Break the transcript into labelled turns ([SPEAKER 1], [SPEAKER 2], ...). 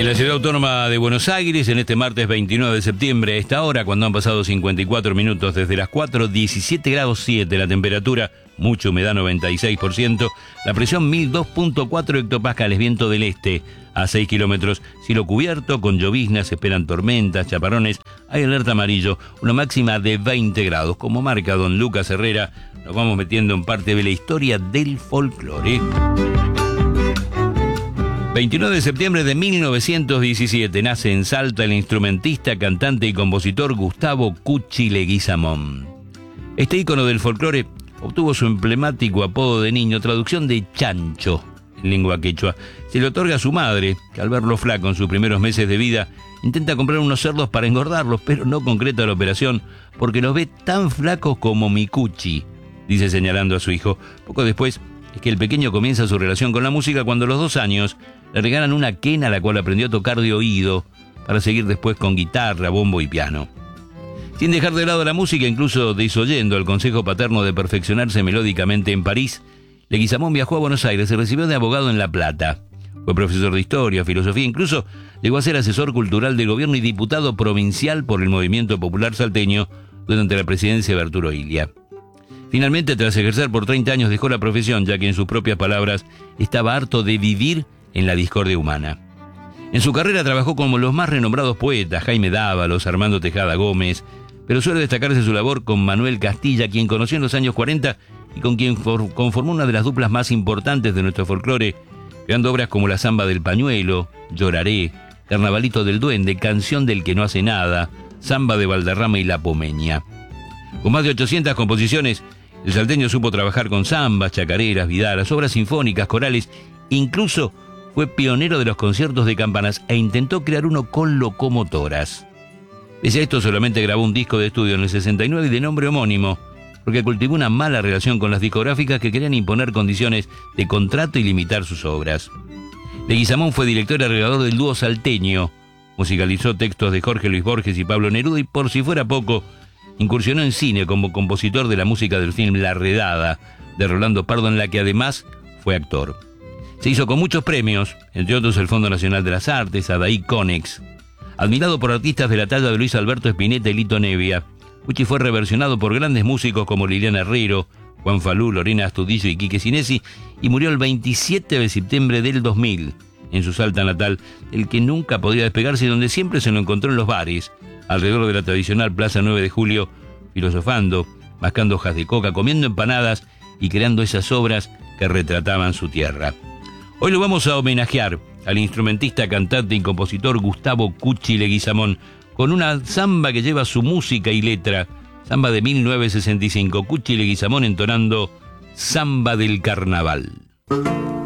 [SPEAKER 1] la ciudad autónoma de Buenos Aires, en este martes 29 de septiembre, a esta hora, cuando han pasado 54 minutos desde las 4, 17 grados 7 la temperatura, mucha humedad 96%, la presión 1002.4 hectopascales, viento del este a 6 kilómetros, cielo cubierto, con lloviznas, se esperan tormentas, chaparrones, hay alerta amarillo, una máxima de 20 grados. Como marca don Lucas Herrera, nos vamos metiendo en parte de la historia del folclore. 29 de septiembre de 1917 nace en Salta el instrumentista, cantante y compositor Gustavo Cuchi Leguizamón. Este ícono del folclore obtuvo su emblemático apodo de niño, traducción de chancho en lengua quechua. Se le otorga a su madre, que al verlo flaco en sus primeros meses de vida, intenta comprar unos cerdos para engordarlos, pero no concreta la operación porque los ve tan flacos como mi Cuchi, dice señalando a su hijo. Poco después es que el pequeño comienza su relación con la música cuando a los 2 años le regalan una quena, la cual aprendió a tocar de oído para seguir después con guitarra, bombo y piano. Sin dejar de lado la música, incluso desoyendo el consejo paterno de perfeccionarse melódicamente en París, Leguizamón viajó a Buenos Aires, se recibió de abogado en La Plata. Fue profesor de historia, filosofía, incluso llegó a ser asesor cultural del gobierno y diputado provincial por el Movimiento Popular Salteño durante la presidencia de Arturo Illia. Finalmente, tras ejercer por 30 años, dejó la profesión, ya que en sus propias palabras estaba harto de vivir en la discordia humana. En su carrera trabajó como los más renombrados poetas, Jaime Dávalos, Armando Tejada Gómez, pero suele destacarse su labor con Manuel Castilla, quien conoció en los años 40 y con quien conformó una de las duplas más importantes de nuestro folclore, creando obras como La Zamba del Pañuelo, Lloraré, Carnavalito del Duende, Canción del que no hace nada, Zamba de Valderrama y La Pomeña. Con más de 800 composiciones, el salteño supo trabajar con zambas, chacareras, vidalas, obras sinfónicas, corales, incluso fue pionero de los conciertos de campanas e intentó crear uno con locomotoras. Pese a esto, solamente grabó un disco de estudio en el 69 y de nombre homónimo, porque cultivó una mala relación con las discográficas que querían imponer condiciones de contrato y limitar sus obras. Leguizamón fue director y arreglador del dúo salteño, musicalizó textos de Jorge Luis Borges y Pablo Neruda y, por si fuera poco, incursionó en cine como compositor de la música del film La Redada, de Rolando Pardo, en la que además fue actor. Se hizo con muchos premios, entre otros el Fondo Nacional de las Artes, Adaí Conex. Admirado por artistas de la talla de Luis Alberto Spinetta y Lito Nevia, Cuchi fue reversionado por grandes músicos como Liliana Herrero, Juan Falú, Lorena Astudillo y Quique Sinesi, y murió el 27 de septiembre del 2000, en su Salta natal, el que nunca podía despegarse y donde siempre se lo encontró en los bares, alrededor de la tradicional Plaza 9 de Julio, filosofando, mascando hojas de coca, comiendo empanadas y creando esas obras que retrataban su tierra. Hoy lo vamos a homenajear al instrumentista, cantante y compositor Gustavo Cuchi Leguizamón con una zamba que lleva su música y letra, zamba de 1965, Cuchi Leguizamón entonando Zamba del Carnaval.